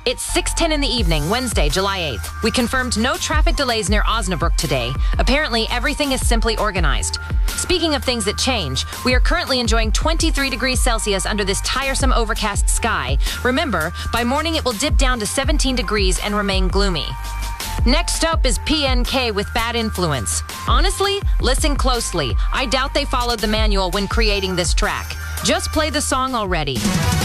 It's 6:10 in the evening, Wednesday, July 8th. We confirmed no traffic delays near Osnabrück today. Apparently, everything is simply organized. Speaking of things that change, we are currently enjoying 23 degrees Celsius under this tiresome overcast sky. Remember, by morning it will dip down to 17 degrees and remain gloomy. Next up is PNK with Bad Influence. Honestly, listen closely. I doubt they followed the manual when creating this track. Just play the song already.